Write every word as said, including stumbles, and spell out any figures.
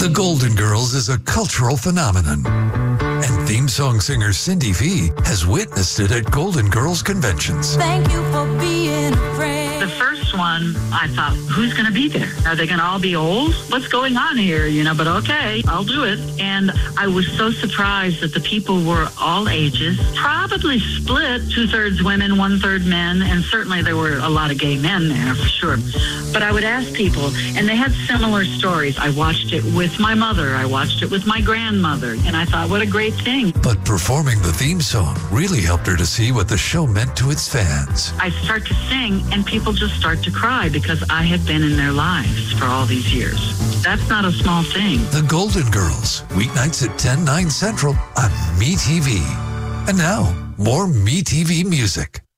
The Golden Girls is a cultural phenomenon, and theme song singer Cindy V has witnessed it at Golden Girls conventions. Thank you for being a friend. The first one, I thought, who's going to be there? Are they going to all be old? What's going on here? You know, but okay, I'll do it. And I was so surprised that the people were all ages, probably split, two-thirds women, one-third men, and certainly there were a lot of gay men there, for sure. But I would ask people, and they had similar stories. I watched it with my mother. I watched it with my grandmother. And I thought, what a great thing. But performing the theme song really helped her to see what the show meant to its fans. I start to sing, and people just start to cry because I have been in their lives for all these years. That's not a small thing. The Golden Girls, weeknights at ten, nine Central on MeTV. And now, more MeTV music.